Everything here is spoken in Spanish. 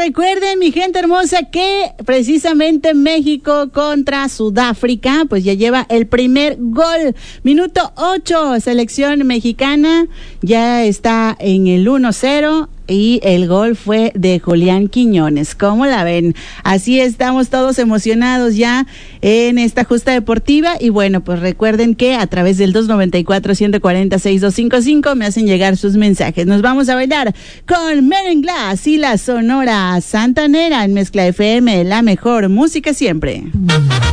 recuerden, mi gente hermosa, que precisamente México contra Sudáfrica, pues ya lleva el primer gol. Minuto 8, selección mexicana ya está en el 1-0. Y el gol fue de Julián Quiñones. ¿Cómo la ven? Así estamos todos emocionados ya en esta justa deportiva. Y bueno, pues recuerden que a través del 294-140-6255 me hacen llegar sus mensajes. Nos vamos a bailar con Men Glass y la Sonora Santanera en Mezcla FM, la mejor música siempre.